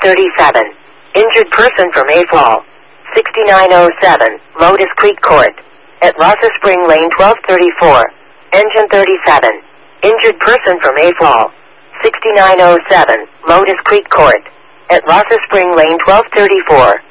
37. Injured person from Mayfall. 6907, Lotus Creek Court. At Rossa Spring Lane 1234. Engine 37. Injured person from Mayfall. 6907, Lotus Creek Court. At Rossa Spring Lane 1234.